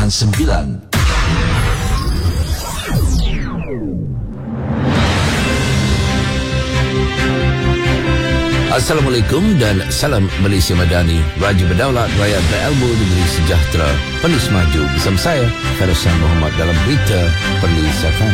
Assalamualaikum dan salam Malaysia Madani. Raja berdaulat, rakyat berilmu, negeri sejahtera. Perlis maju bersama saya, Farasan Muhammad dalam berita Perlis FM.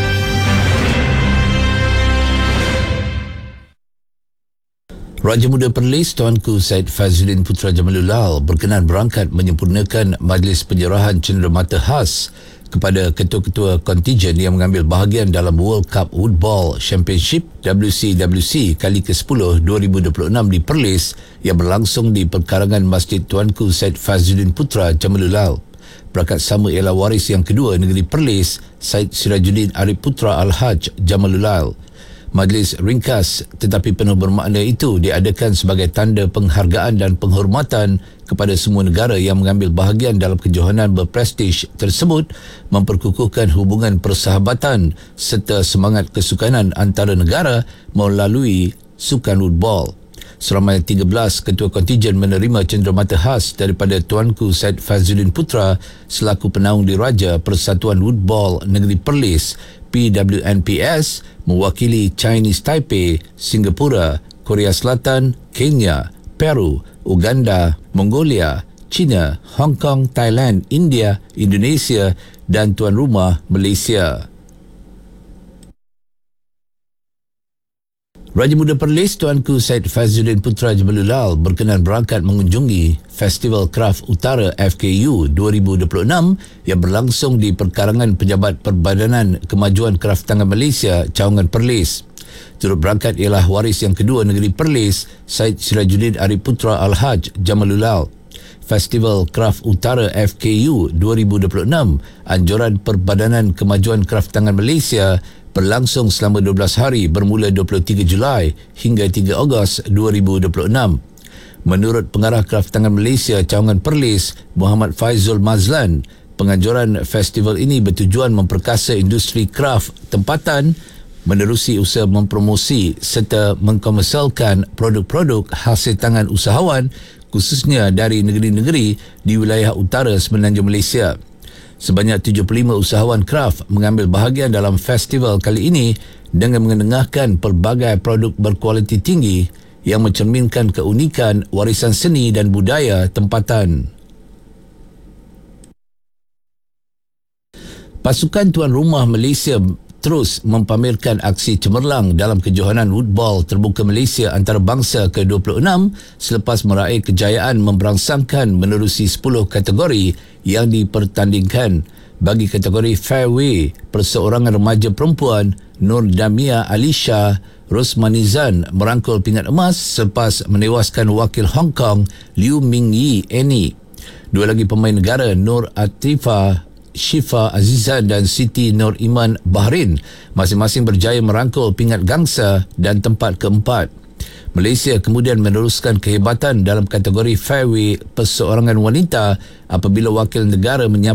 Raja Muda Perlis Tuanku Syed Fazludin Putra Jamalulal berkenan berangkat menyempurnakan Majlis Penyerahan Cenderamata Khas kepada ketua-ketua kontijen yang mengambil bahagian dalam World Cup Woodball Championship WCWC kali ke-10 2026 di Perlis yang berlangsung di perkarangan Masjid Tuanku Syed Fazludin Putra Jamalulal. Berangkat sama ialah waris yang kedua negeri Perlis, Syed Sirajuddin Arif Putra Al-Haj Jamalulal. Majlis ringkas tetapi penuh bermakna itu diadakan sebagai tanda penghargaan dan penghormatan kepada semua negara yang mengambil bahagian dalam kejohanan berprestij tersebut, memperkukuhkan hubungan persahabatan serta semangat kesukanan antara negara melalui sukan woodball. Seramai 13 ketua kontijen menerima cenderamata khas daripada Tuanku Syed Fazludin Putra selaku penaung diraja Persatuan Woodball Negeri Perlis PWNPS mewakili Chinese Taipei, Singapura, Korea Selatan, Kenya, Peru, Uganda, Mongolia, China, Hong Kong, Thailand, India, Indonesia dan tuan rumah Malaysia. Raja Muda Perlis Tuanku Syed Fazludin Putra Jamalulal berkenan berangkat mengunjungi Festival Kraft Utara FKU 2026 yang berlangsung di perkarangan Pejabat Perbadanan Kemajuan Kraftangan Malaysia, Cawangan Perlis. Turut berangkat ialah waris yang kedua negeri Perlis, Syed Sirajuddin Arif Putra Al-Haj Jamalulal. Festival Kraft Utara FKU 2026, anjuran Perbadanan Kemajuan Kraftangan Malaysia, berlangsung selama 12 hari bermula 23 Julai hingga 3 Ogos 2026. Menurut Pengarah Kraftangan Malaysia Cawangan Perlis, Muhammad Faizul Mazlan, penganjuran festival ini bertujuan memperkasa industri kraft tempatan, menerusi usaha mempromosi serta mengkomersialkan produk-produk hasil tangan usahawan khususnya dari negeri-negeri di wilayah utara semenanjung Malaysia. Sebanyak 75 usahawan kraft mengambil bahagian dalam festival kali ini dengan mengetengahkan pelbagai produk berkualiti tinggi yang mencerminkan keunikan warisan seni dan budaya tempatan. Pasukan tuan rumah Malaysia terus mempamerkan aksi cemerlang dalam kejohanan woodball terbuka Malaysia antarabangsa ke-26 selepas meraih kejayaan memberangsangkan menerusi 10 kategori yang dipertandingkan. Bagi kategori fairway, perseorangan remaja perempuan Nur Damia Alisha Rosmanizan merangkul pingat emas selepas menewaskan wakil Hong Kong Liu Mingyi Annie. Dua lagi pemain negara Nur Atifah Syifa Azizan dan Siti Nur Iman Bahrain masing-masing berjaya merangkul pingat gangsa dan tempat keempat. Malaysia kemudian meneruskan kehebatan dalam kategori fairway perseorangan wanita apabila wakil negara